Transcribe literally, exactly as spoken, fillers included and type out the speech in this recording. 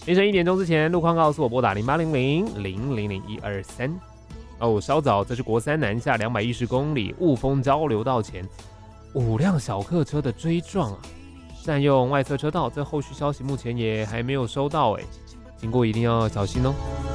凌晨一点钟之前，路况告诉我拨打零八零零零零零一二三。哦，稍早，这是国三南下两百一十公里雾峰交流道前，五辆小客车的追撞啊，占用外侧车道。这后续消息目前也还没有收到，哎，经过一定要小心哦。